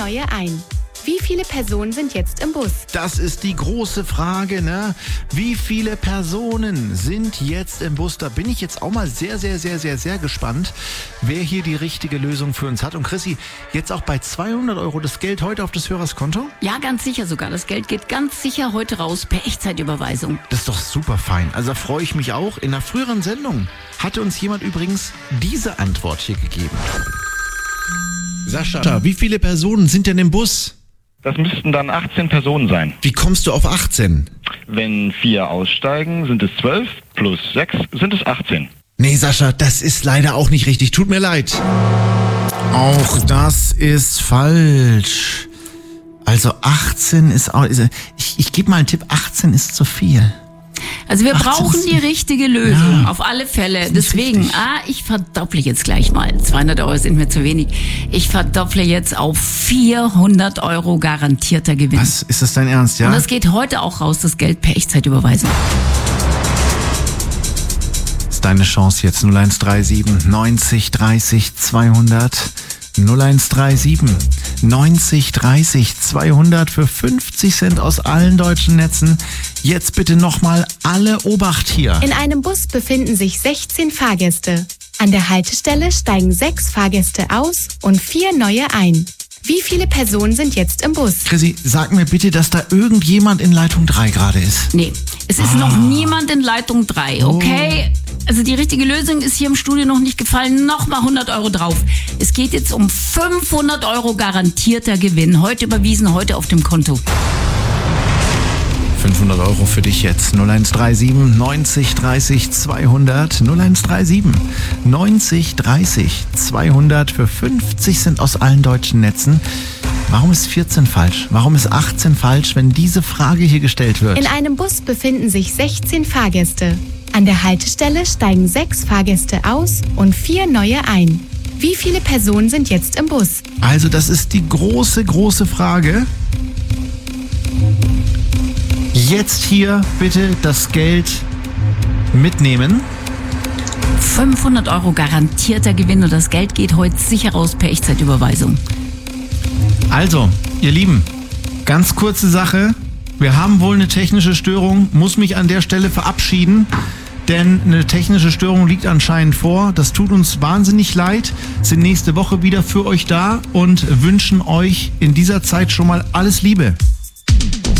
neue ein. Wie viele Personen sind jetzt im Bus? Das ist die große Frage, ne? Wie viele Personen sind jetzt im Bus? Da bin ich jetzt auch mal sehr gespannt, wer hier die richtige Lösung für uns hat. Und Chrissy, jetzt auch bei 200 € das Geld heute auf des Hörers Konto? Ja, ganz sicher sogar. Das Geld geht ganz sicher heute raus per Echtzeitüberweisung. Das ist doch super fein. Also da freue ich mich auch. In einer früheren Sendung hatte uns jemand übrigens diese Antwort hier gegeben. Sascha, wie viele Personen sind denn im Bus? Das müssten dann 18 Personen sein. Wie kommst du auf 18? Wenn 4 aussteigen, sind es 12, plus 6 sind es 18. Nee, Sascha, das ist leider auch nicht richtig. Tut mir leid. Auch das ist falsch. Also 18 ist auch... Ich gebe mal einen Tipp, 18 ist zu viel. Also wir brauchen die richtige Lösung, auf alle Fälle. Deswegen, ich verdopple jetzt gleich mal. 200 € sind mir zu wenig. Ich verdopple jetzt auf 400 € garantierter Gewinn. Was? Ist das dein Ernst, ja? Und das geht heute auch raus, das Geld per Echtzeitüberweisung. Das ist deine Chance jetzt. 0137 90 30 200. 0137 90 30 200 für 50 Cent aus allen deutschen Netzen. Jetzt bitte nochmal alle Obacht hier. In einem Bus befinden sich 16 Fahrgäste. An der Haltestelle steigen 6 Fahrgäste aus und 4 neue ein. Wie viele Personen sind jetzt im Bus? Chrissy, sag mir bitte, dass da irgendjemand in Leitung 3 gerade ist. Nee, es ist noch niemand in Leitung 3, okay? Also die richtige Lösung ist hier im Studio noch nicht gefallen. Nochmal 100 € drauf. Es geht jetzt um 500 € garantierter Gewinn. Heute überwiesen, heute auf dem Konto. 500 € für dich jetzt. 0137 90 30 200. 0137 90 30 200 für 50 Cent aus allen deutschen Netzen. Warum ist 14 falsch? Warum ist 18 falsch, wenn diese Frage hier gestellt wird? In einem Bus befinden sich 16 Fahrgäste. An der Haltestelle steigen 6 Fahrgäste aus und 4 neue ein. Wie viele Personen sind jetzt im Bus? Also das ist die große Frage. Jetzt hier bitte das Geld mitnehmen. 500 € garantierter Gewinn und das Geld geht heute sicher raus per Echtzeitüberweisung. Also, ihr Lieben, ganz kurze Sache. Wir haben wohl eine technische Störung, muss mich an der Stelle verabschieden, denn eine technische Störung liegt anscheinend vor. Das tut uns wahnsinnig leid, sind nächste Woche wieder für euch da und wünschen euch in dieser Zeit schon mal alles Liebe.